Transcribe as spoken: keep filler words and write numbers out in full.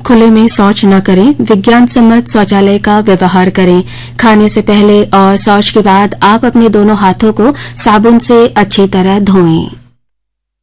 खुले में शौच न करें। विज्ञान सम्मत शौचालय का व्यवहार करें। खाने से पहले और शौच के बाद आप अपने दोनों हाथों को साबुन से अच्छी तरह धोएं।